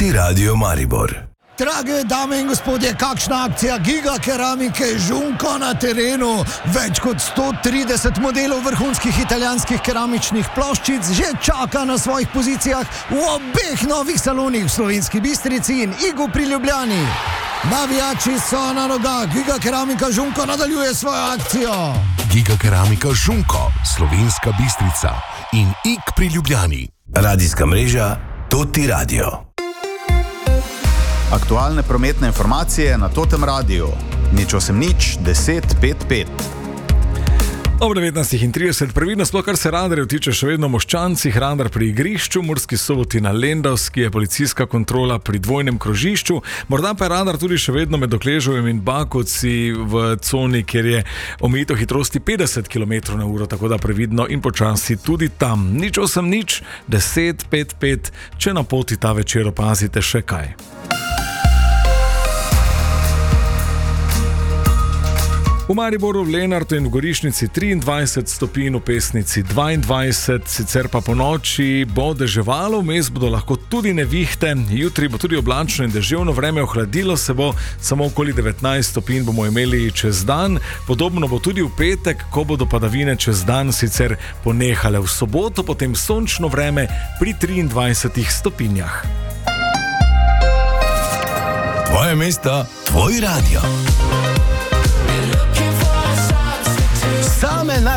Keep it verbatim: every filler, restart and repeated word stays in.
Tuti Radio Maribor. Drage dame in gospodje, kakšna akcija Giga Keramike Žunko na terenu. Več kot sto trideset modelov vrhunskih italijanskih keramičnih ploščic že čaka na svojih pozicijah v obeh novih salonih v Slovenski Bistrici in Igu pri Ljubljani. Navijači so na nogah, Giga Keramika Žunko nadaljuje svojo akcijo. Giga Keramika Žunko, Slovenska Bistrica in Ig pri Ljubljani. Radijska mreža Tuti Radio. Aktualne prometne informacije na Totem radiju. Nič osem nič, deset pet pet. Ob devetnajstih trideset, previdno sploh kar se radarjev tiče, še vedno Moščancih, radar pri igrišču, Murski Soboti na Lendavski, je policijska kontrola pri dvojnem krožišču, morda pa je radar tudi še vedno med Dokležovem in Bakovci v coni, kjer je omejitev hitrosti petdeset kilometrov na uro, tako da previdno in počasi tudi tam. Nič osem nič, deset pet pet, če na poti ta večer opazite še kaj. V Mariboru, v Lenartu in v Gorišnici triindvajset stopinj, v Pesnici dvaindvajset, sicer pa po noči bo deževalo, vmes bodo lahko tudi nevihte, jutri bo tudi oblačno in deževno vreme, ohladilo se bo, samo okoli devetnajst stopinj bomo imeli čez dan, podobno bo tudi v petek, ko bodo padavine čez dan sicer ponehale, v soboto potem sončno vreme pri triindvajsetih stopinjah. Tvoje mesto, tvoj radio. Same